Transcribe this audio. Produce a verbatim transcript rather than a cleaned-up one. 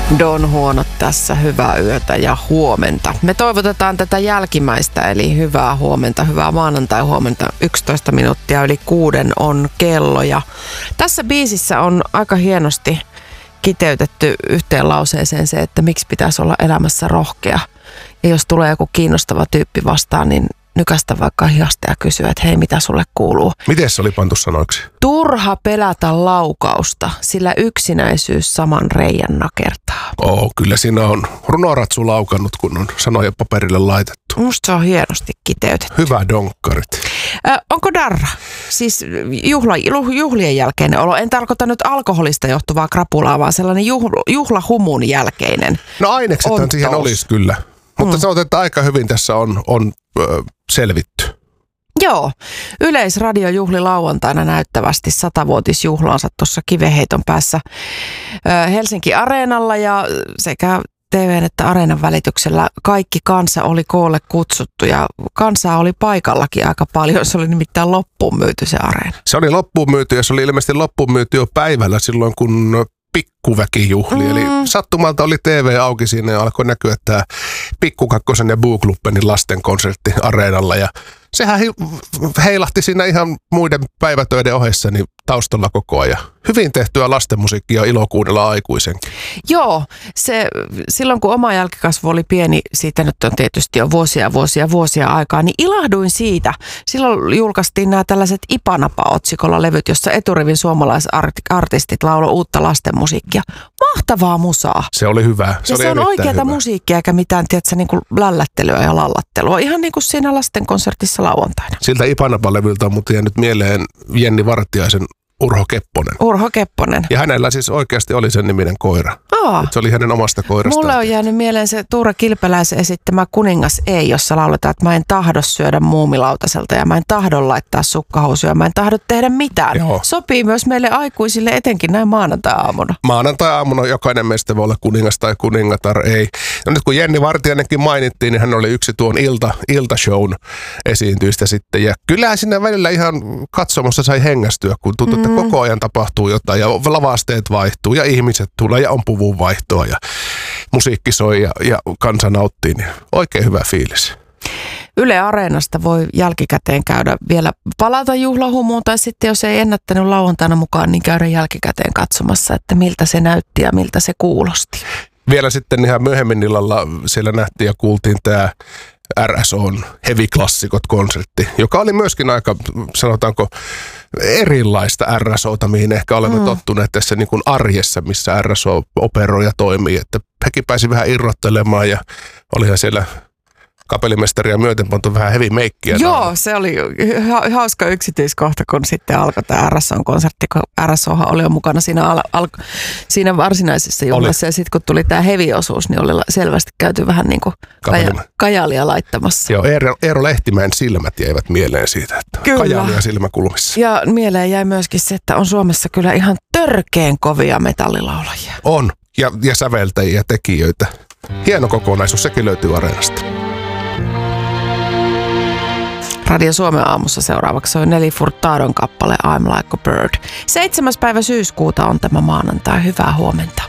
Don Huonot tässä, hyvää yötä ja huomenta. Me toivotetaan tätä jälkimmäistä, eli hyvää huomenta, hyvää maanantai-huomenta. yksitoista minuuttia yli kuuden on kello ja tässä biisissä on aika hienosti kiteytetty yhteen lauseeseen se, että miksi pitäisi olla elämässä rohkea. Ja jos tulee joku kiinnostava tyyppi vastaan, niin nykästä vaikka hihasta ja kysyä, että hei, mitä sulle kuuluu? Miten se oli pantu sanoiksi? Turha pelätä laukausta, sillä yksinäisyys saman reijän nakertaa. Oo, kyllä siinä on runoratsu laukannut, kun on sanoja paperille laitettu. Musta se on hienosti kiteytetty. Hyvä donkkarit. Äh, onko darra? Siis juhla, juhlien jälkeinen olo. En tarkoita nyt alkoholista johtuvaa krapulaa, vaan sellainen juhla, juhlahumun jälkeinen. No aineksethan siihen olisi kyllä. Mutta mm. sanotaan, että aika hyvin tässä on, on ö, selvitty. Joo. Yleisradio juhli lauantaina näyttävästi satavuotisjuhlaansa tuossa Kivenheiton päässä ö, Helsinki Areenalla ja sekä T V:n että Areenan välityksellä kaikki kansa oli koolle kutsuttu ja kansaa oli paikallakin aika paljon. Se oli nimittäin loppuun myyty se areena. Se oli loppuun myyty ja se oli ilmeisesti loppuun myyty jo päivällä silloin, kun pikkuväkijuhli. Mm. Eli sattumalta oli T V auki siinä ja alkoi näkyä tämä Pikkukakkosen ja Bookluppenin lasten konsertti Areenalla. Ja sehän heilahti siinä ihan muiden päivätöiden ohessa niin taustalla koko ajan. Hyvin tehtyä lastenmusiikkia ja ilo kuunnella aikuisenkin. Joo, se, silloin kun oma jälkikasvu oli pieni, siitä nyt on tietysti jo vuosia, vuosia, vuosia aikaa, niin ilahduin siitä. Silloin julkaistiin nämä tällaiset Ipanapa-otsikolla levyt, jossa eturivin suomalaisartistit lauloi uutta lastenmusiikkia. Mahtavaa musaa. Se oli hyvä. Se ja oli se on oikeata musiikkia eikä mitään, tiedätkö, niin kuin lällättelyä ja lallattelua. Ihan niin kuin siinä lastenkonsertissa lauantaina. Siltä Ipanapa-levyltä on mutta jäänyt mieleen Jenni Vartiaisen Urho Kepponen. Urho Kepponen. Ja hänellä siis oikeasti oli sen niminen koira. Aa. Se oli hänen omasta koirastaan. Mulle on jäänyt mieleen se Tuure Kilpeläisen esittämä Kuningas ei, jossa lauletaan, että mä en tahdo syödä muumilautaselta ja mä en tahdo laittaa sukkahousuja, mä en tahdo tehdä mitään. Joo. Sopii myös meille aikuisille etenkin näin maanantai-aamuna. Maanantai-aamuna jokainen meistä voi olla kuningas tai kuningatar, ei. No nyt kun Jenni Vartiainenkin mainittiin, niin hän oli yksi tuon ilta, iltashown esiintyistä sitten. Ja kyllähän siinä välillä ihan katsomossa sai hengästyä, kun tuntuu, että koko ajan tapahtuu jotain ja lavasteet vaihtuu ja ihmiset tulee ja on puvun vaihtoa ja musiikki soi ja, ja kansa nauttii. Niin oikein hyvä fiilis. Yle Areenasta voi jälkikäteen käydä vielä palata juhlahumuun tai sitten jos ei ennättänyt lauantaina mukaan, niin käydä jälkikäteen katsomassa, että miltä se näytti ja miltä se kuulosti. Vielä sitten ihan myöhemmin illalla siellä nähtiin ja kuultiin tämä R S O:n Heavy-klassikot-konsertti, joka oli myöskin aika, sanotaanko, erilaista R S O:ta, mihin ehkä olemme mm. tottuneet tässä niin kuin arjessa, missä R S O operoi ja toimii. Että hekin pääsi vähän irrottelemaan ja olihan siellä kapellimestaria myöten pantu vähän heavy meikkiä. Joo, naama. Se oli ha- hauska yksityiskohta, kun sitten alkoi tämä R S O-konsertti, kun R S Ohan oli jo mukana siinä, al- al- siinä varsinaisessa juhlassa. Ja sitten kun tuli tämä heavy-osuus, niin oli selvästi käyty vähän niin kuin kaja- kajalia laittamassa. Joo, Eero, Eero Lehtimäen silmät jäivät mieleen siitä, että kyllä. Kajalia silmäkulmissa. Ja mieleen jäi myöskin se, että on Suomessa kyllä ihan törkeen kovia metallilaulajia. On, ja, ja säveltäjiä ja tekijöitä. Hieno kokonaisuus, sekin löytyy Areenasta. Radio Suomen aamussa seuraavaksi on Nelly Furtadon kappale I'm Like a Bird. Seitsemäs päivä syyskuuta on tämä maanantai. Hyvää huomenta.